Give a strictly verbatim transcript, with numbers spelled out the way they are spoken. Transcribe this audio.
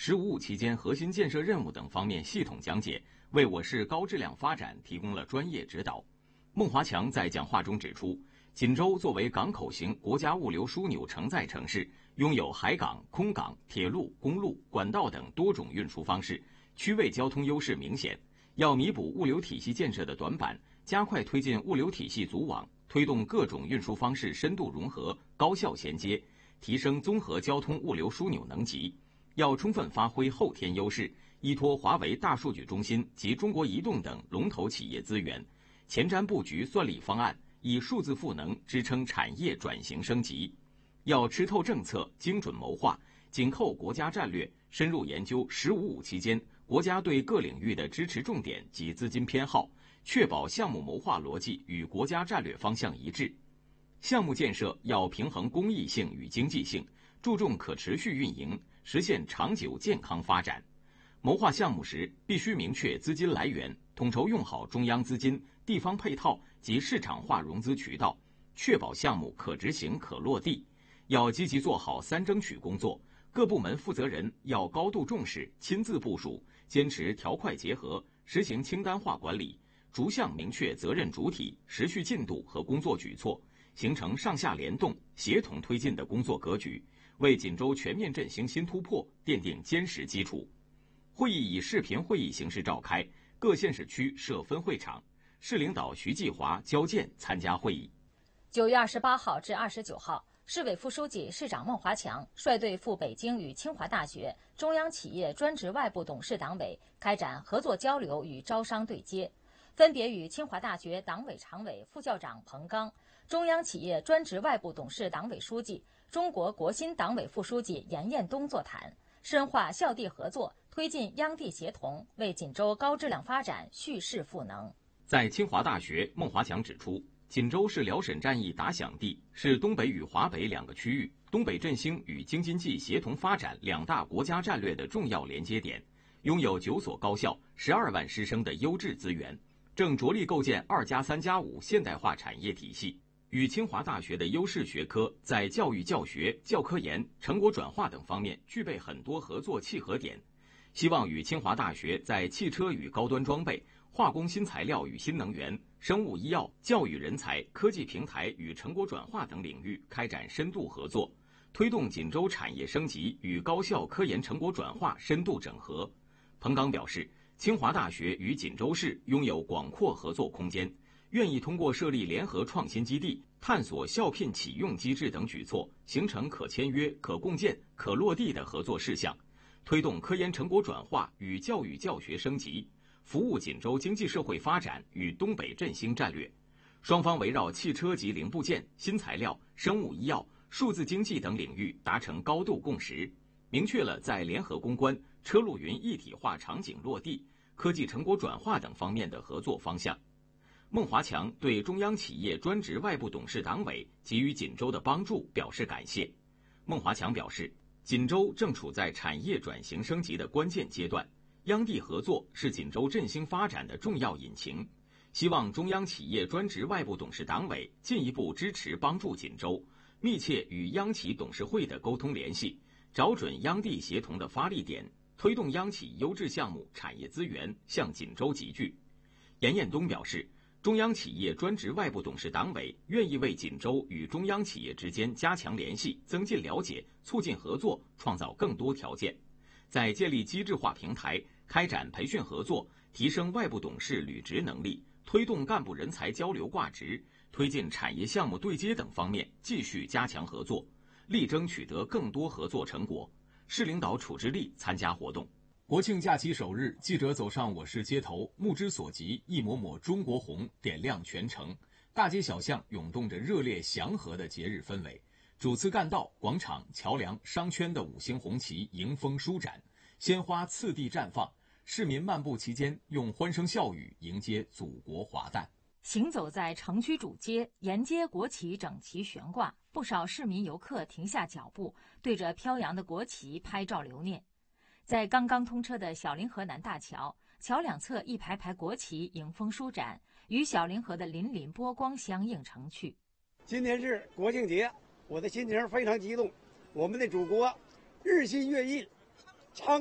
十五五”期间核心建设任务等方面系统讲解，为我市高质量发展提供了专业指导。孟华强在讲话中指出，锦州作为港口型国家物流枢纽承载城市，拥有海港、空港、铁路、公路、管道等多种运输方式，区位交通优势明显。要弥补物流体系建设的短板，加快推进物流体系组网，推动各种运输方式深度融合、高效衔接，提升综合交通物流枢纽能级。要充分发挥后天优势，依托华为大数据中心及中国移动等龙头企业资源，前瞻布局算力方案，以数字赋能支撑产业转型升级。要吃透政策，精准谋划，紧扣国家战略，深入研究“十五五”期间国家对各领域的支持重点及资金偏好，确保项目谋划逻辑与国家战略方向一致。项目建设要平衡公益性与经济性，注重可持续运营，实现长久健康发展。谋划项目时，必须明确资金来源，统筹用好中央资金、地方配套及市场化融资渠道，确保项目可执行可落地。要积极做好三争取工作，各部门负责人要高度重视，亲自部署，坚持条块结合，实行清单化管理，逐项明确责任主体、时序进度和工作举措，形成上下联动、协同推进的工作格局，为锦州全面振兴新突破奠定坚实基础。会议以视频会议形式召开，各县市区设分会场，市领导徐继华、焦健参加会议。 九月二十八号至二十九号，市委副书记、市长孟华强率队赴北京与清华大学、中央企业专职外部董事党委开展合作交流与招商对接，分别与清华大学党委常委、副校长彭刚、中央企业专职外部董事党委书记、中国国新党委副书记严彦东座谈，深化校地合作，推进央地协同，为锦州高质量发展蓄势赋能。 在清华大学，孟华强指出，锦州是辽沈战役打响地，是东北与华北两个区域东北振兴与京津冀协同发展两大国家战略的重要连接点，拥有九所高校、十二万师生的优质资源，正着力构建“二加三加五”现代化产业体系。与清华大学的优势学科在教育教学、教科研、成果转化等方面具备很多合作契合点，希望与清华大学在汽车与高端装备、化工新材料与新能源、生物医药、教育人才、科技平台与成果转化等领域开展深度合作，推动锦州产业升级与高校科研成果转化深度整合。彭刚表示，清华大学与锦州市拥有广阔合作空间，愿意通过设立联合创新基地、探索校聘启用机制等举措，形成可签约、可共建、可落地的合作事项，推动科研成果转化与教育教学升级，服务锦州经济社会发展与东北振兴战略。双方围绕汽车及零部件、新材料、生物医药、数字经济等领域达成高度共识，明确了在联合攻关、车路云一体化场景落地、科技成果转化等方面的合作方向。孟华强对中央企业专职外部董事党委给予锦州的帮助表示感谢。孟华强表示，锦州正处在产业转型升级的关键阶段，央地合作是锦州振兴发展的重要引擎，希望中央企业专职外部董事党委进一步支持帮助锦州，密切与央企董事会的沟通联系，找准央地协同的发力点，推动央企优质项目、产业资源向锦州集聚。严彦东表示，中央企业专职外部董事党委愿意为锦州与中央企业之间加强联系、增进了解、促进合作创造更多条件，在建立机制化平台、开展培训合作、提升外部董事履职能力、推动干部人才交流挂职、推进产业项目对接等方面继续加强合作，力争取得更多合作成果。市领导楚志立参加活动。 国庆假期首日，记者走上我市街头，目之所及，一抹抹中国红点亮全城，大街小巷涌动着热烈祥和的节日氛围。主次干道、广场、桥梁、商圈的五星红旗迎风舒展，鲜花次第绽放，市民漫步其间，用欢声笑语迎接祖国华诞。 行走在城区主街，沿街国旗整齐悬挂，不少市民游客停下脚步，对着飘扬的国旗拍照留念。在刚刚通车的小凌河南大桥，桥两侧一排排国旗迎风舒展，与小凌河的粼粼波光相映成趣。 今天是国庆节，我的心情非常激动。我们的祖国日新月异，昌